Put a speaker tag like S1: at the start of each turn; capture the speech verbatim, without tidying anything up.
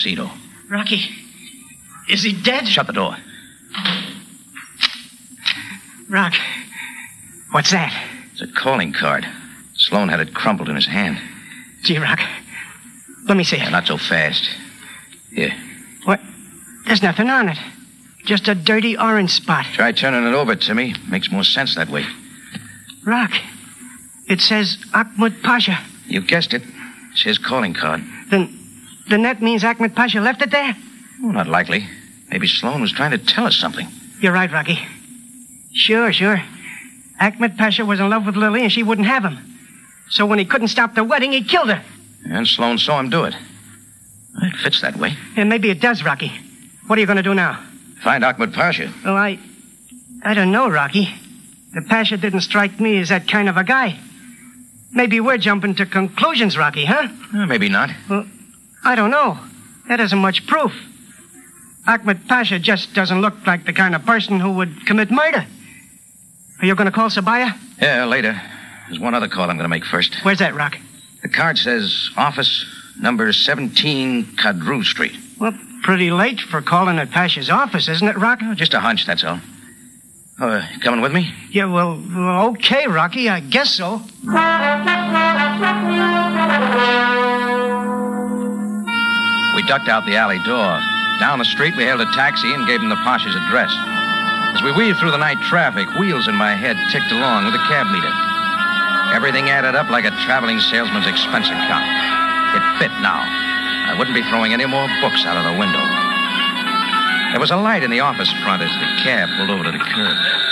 S1: Cito.
S2: Rocky, is he dead?
S1: Shut the door.
S2: Rock, what's that?
S1: It's a calling card. Sloan had it crumpled in his hand.
S2: Gee, Rock, let me see it.
S1: Yeah, not so fast. Here.
S2: What? There's nothing on it. Just a dirty orange spot.
S1: Try turning it over, Timmy. Makes more sense that way.
S2: Rock, it says Ahmed Pasha.
S1: You guessed it. It's his calling card.
S2: Then, then that means Ahmed Pasha left it there?
S1: Well, not likely. Maybe Sloan was trying to tell us something.
S2: You're right, Rocky. Sure, sure. Ahmed Pasha was in love with Lily and she wouldn't have him. So when he couldn't stop the wedding, he killed her.
S1: And Sloan saw him do it. It fits that way.
S2: And maybe it does, Rocky. What are you going to do now?
S1: Find Ahmed Pasha.
S2: Well, I... I don't know, Rocky. The Pasha didn't strike me as that kind of a guy. Maybe we're jumping to conclusions, Rocky, huh?
S1: Uh, maybe not.
S2: Well, I don't know. That isn't much proof. Ahmed Pasha just doesn't look like the kind of person who would commit murder. Are you going to call Sabaya?
S1: Yeah, later. There's one other call I'm going to make first.
S2: Where's that, Rock?
S1: The card says office number seventeen Kadru Street.
S2: Well, pretty late for calling at Pasha's office, isn't it, Rock?
S1: Oh, just a hunch, that's all. Oh, uh, you coming with me?
S2: Yeah, well, well, okay, Rocky. I guess so.
S1: We ducked out the alley door. Down the street, we hailed a taxi and gave him the Pasha's address. As we weaved through the night traffic, wheels in my head ticked along with a cab meter. Everything added up like a traveling salesman's expense account. It fit now. I wouldn't be throwing any more books out of the window. There was a light in the office front as the cab pulled over to the curb.